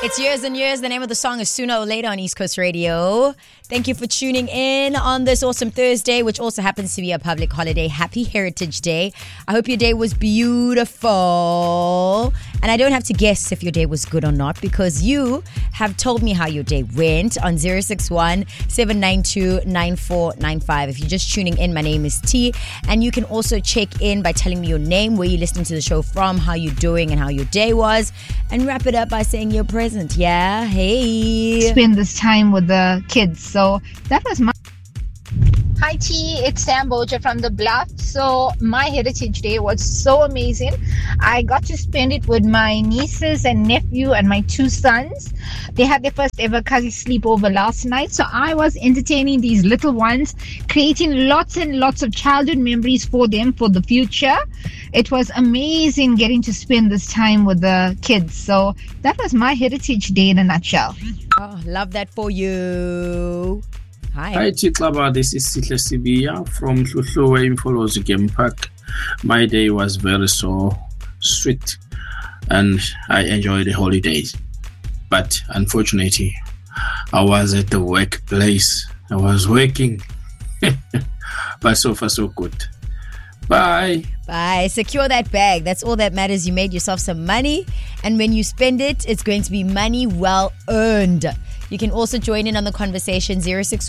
It's Years and Years. The name of the song is Sooner or Later on East Coast Radio. Thank you for tuning in on this awesome Thursday, which also happens to be a public holiday. Happy Heritage Day. I hope your day was beautiful. And I don't have to guess if your day was good or not because you have told me how your day went on 061-792-9495. If you're just tuning in, my name is T. And you can also check in by telling me your name, where you're listening to the show from, how you're doing and how your day was. And wrap it up by saying you're present. Yeah, hey. Spend this time with the kids. So that was my... Hi T, it's Sam Boja from The Bluff. So my Heritage Day was so amazing. I got to spend it with my nieces and nephew and my two sons. They had their first ever Kazi sleepover last night. So I was entertaining these little ones, creating lots and lots of childhood memories for them for the future. It was amazing getting to spend this time with the kids. So that was my Heritage Day in a nutshell. Oh, love that for you. Hi Chitlaba, this is Sihle Sibiya from Hluhluwe Imfolozi Game Park. My day was very so sweet and I enjoyed the holidays. But unfortunately, I was at the workplace. I was working. But so far so good. Bye. Bye. Secure that bag. That's all that matters. You made yourself some money. And when you spend it, it's going to be money well earned. You can also join in on the conversation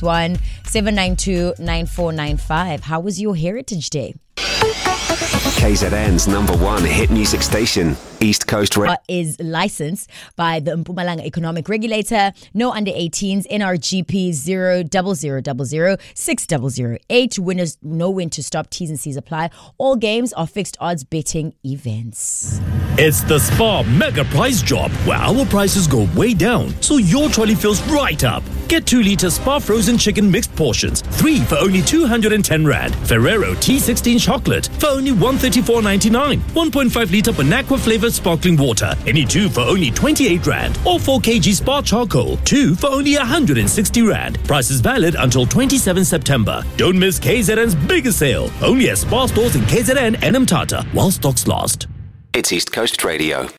061-792-9495. How was your Heritage Day? KZN's #1 hit music station, East Coast Radio. Is licensed by the Mpumalanga Economic Regulator. No under 18s. NRGP 0000608. Winners know when to stop. T's and C's apply. All games are fixed odds betting events. It's the Spar Mega Price Drop, where our prices go way down, so your trolley fills right up. Get 2-litre Spar frozen chicken mixed portions, 3 for only 210 Rand. Ferrero T16 chocolate for only 134.99. 1.5-litre Bonaqua flavoured sparkling water, any 2 for only 28 Rand. Or 4 kg Spar charcoal, 2 for only 160 Rand. Prices valid until 27 September. Don't miss KZN's biggest sale. Only at Spar stores in KZN and Mthatha while stocks last. It's East Coast Radio.